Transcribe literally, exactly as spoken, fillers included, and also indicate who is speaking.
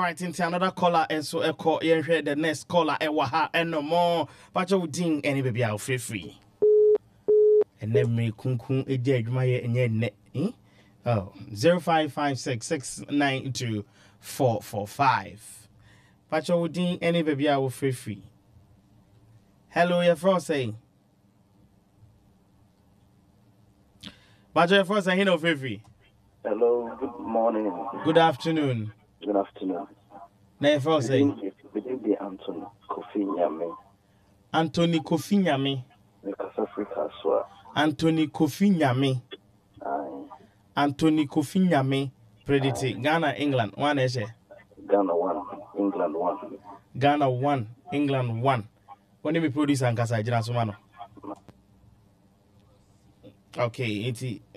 Speaker 1: right, into another caller, and so I call you the next caller, and waha, and no more. But you ding any baby out free free. And then me kun kun a dead my and yet net. Oh, zero five five six six nine two four four five. But you ding any baby out free free. Hello, your frost saying. But your frost saying, no free free.
Speaker 2: Hello, good morning.
Speaker 1: Good afternoon.
Speaker 2: Good afternoon.
Speaker 1: Now, your frost saying.
Speaker 2: Within the Anthony Kofi Nyame.
Speaker 1: Anthony Kofi Nyame.
Speaker 2: Because Africa, so.
Speaker 1: Anthony Kofi Nyame.
Speaker 2: Aye.
Speaker 1: Anthony Kofi Nyame. Predicted Ghana, England. One is
Speaker 2: Ghana one, England one.
Speaker 1: Ghana one, England one. When do we produce and Casa Jira Sumano? Okay, it's